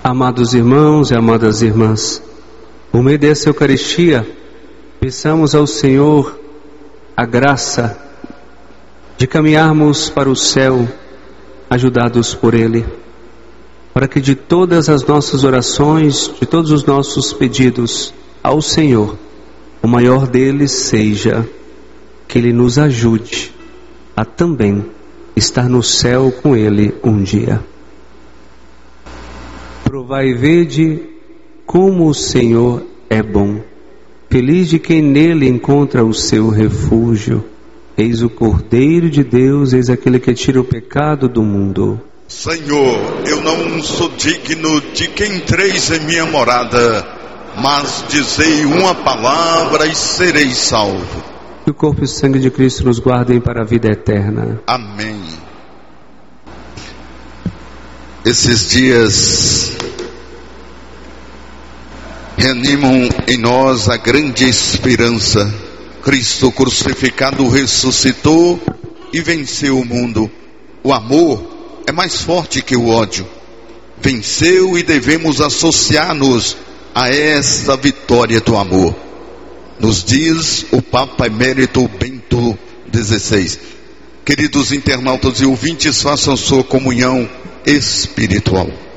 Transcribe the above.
Amados irmãos e amadas irmãs, por meio dessa Eucaristia, peçamos ao Senhor a graça de caminharmos para o céu, ajudados por Ele, para que de todas as nossas orações, de todos os nossos pedidos ao Senhor, o maior deles seja que Ele nos ajude a também estar no céu com Ele um dia. Provai e vede como o Senhor é bom. Feliz de quem nele encontra o seu refúgio. Eis o Cordeiro de Deus, eis aquele que tira o pecado do mundo. Senhor, eu não sou digno de que entreis em minha morada, mas dizei uma palavra e serei salvo. Que o corpo e o sangue de Cristo nos guardem para a vida eterna. Amém. Esses dias reanimam em nós a grande esperança. Cristo crucificado ressuscitou e venceu o mundo. O amor é mais forte que o ódio. Venceu e devemos associar-nos a essa vitória do amor. Nos diz o Papa Emérito Bento XVI. Queridos internautas e ouvintes, façam sua comunhão espiritual.